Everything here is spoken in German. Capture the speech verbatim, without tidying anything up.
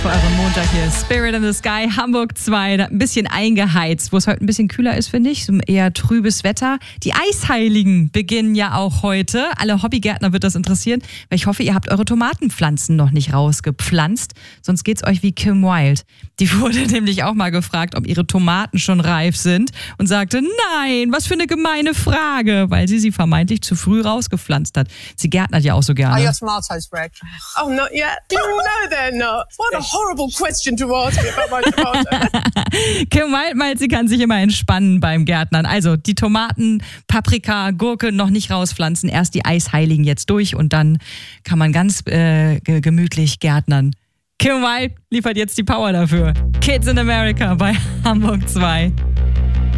für euren Montag hier. Spirit in the Sky, Hamburg zwei, ein bisschen eingeheizt, wo es heute ein bisschen kühler ist, finde ich. So eher trübes Wetter. Die Eisheiligen beginnen ja auch heute. Alle Hobbygärtner wird das interessieren, weil ich hoffe, ihr habt eure Tomatenpflanzen noch nicht rausgepflanzt. Sonst geht's euch wie Kim Wilde. Die wurde nämlich auch mal gefragt, ob ihre Tomaten schon reif sind und sagte, nein, was für eine gemeine Frage, weil sie sie vermeintlich zu früh rausgepflanzt hat. Sie gärtnert ja auch so gerne. Are your tomatoes red? Oh, not yet. No, they're not. What a horrible question to ask me about my tomatoes. Kim Wilde meint, sie kann sich immer entspannen beim Gärtnern. Also die Tomaten, Paprika, Gurke noch nicht rauspflanzen, erst die Eisheiligen jetzt durch und dann kann man ganz äh, gemütlich gärtnern. Kim Wilde liefert jetzt die Power dafür. Kids in America bei Hamburg zwei.